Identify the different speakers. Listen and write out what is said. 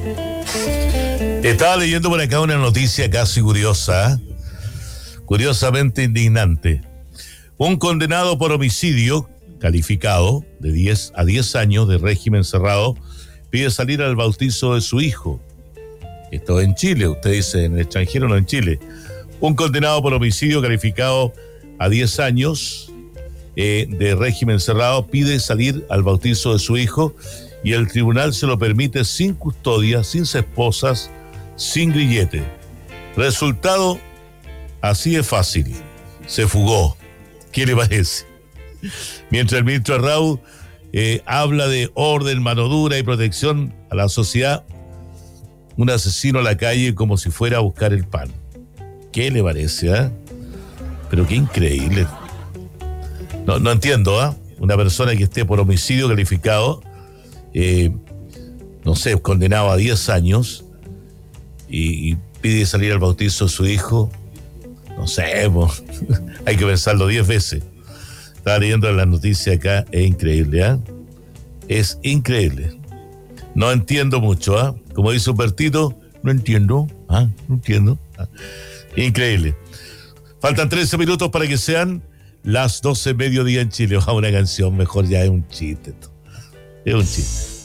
Speaker 1: Estaba leyendo por acá una noticia casi curiosa, curiosamente indignante. Un condenado por homicidio calificado de 10 a 10 años de régimen cerrado pide salir al bautizo de su hijo. Esto en Chile, usted dice en el extranjero, no en Chile. Un condenado por homicidio calificado a 10 años de régimen cerrado pide salir al bautizo de su hijo y el tribunal se lo permite sin custodia, sin esposas, sin grillete. Resultado, así de fácil. Se fugó. ¿Qué le parece? Mientras el ministro Arrau habla de orden, mano dura y protección a la sociedad, un asesino a la calle como si fuera a buscar el pan. ¿Qué le parece? Pero qué increíble. No entiendo, una persona que esté por homicidio calificado, no sé, condenado a 10 años y pide salir al bautizo de su hijo. No sé, hay que pensarlo 10 veces. Estaba leyendo la noticia acá, es increíble, Es increíble. No entiendo mucho, Como dice Humbertito, no entiendo, no entiendo. Increíble. Faltan 13 minutos para que sean las 12 mediodía en Chile. Una canción, mejor ya es un chiste. Es un chiste.